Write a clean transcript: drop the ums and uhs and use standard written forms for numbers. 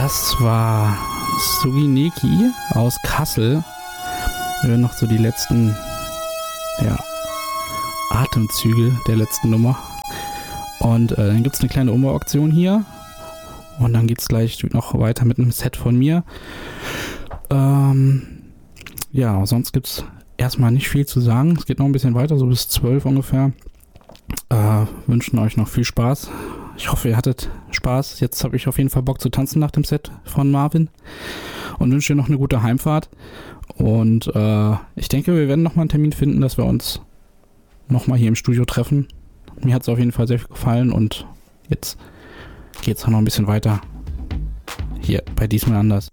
Das war Sugineki aus Kassel. Wir hören noch so die letzten Atemzüge der letzten Nummer. Und dann gibt es eine kleine Umbauaktion hier. Und dann geht es gleich noch weiter mit einem Set von mir. Sonst gibt es erstmal nicht viel zu sagen. Es geht noch ein bisschen weiter, so bis 12 ungefähr. Wünschen euch noch viel Spaß. Ich hoffe, ihr hattet Spaß. Jetzt habe ich auf jeden Fall Bock zu tanzen nach dem Set von Marvin. Und wünsche dir noch eine gute Heimfahrt. Und ich denke, wir werden nochmal einen Termin finden, dass wir uns nochmal hier im Studio treffen. Mir hat es auf jeden Fall sehr viel gefallen. Und jetzt geht es noch ein bisschen weiter. Hier bei Diesmal anders.